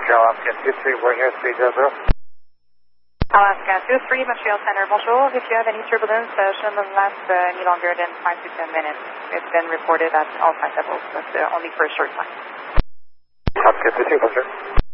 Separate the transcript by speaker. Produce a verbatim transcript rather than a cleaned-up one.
Speaker 1: Alaska two three, we're here three zero zero.
Speaker 2: Alaska two three, Montreal Center, bonjour. If you have any turbulence, uh, shouldn't last uh, any longer than five to ten minutes. It's been reported at all flight levels, but uh, only for a short time.
Speaker 1: Alaska two three, bonjour.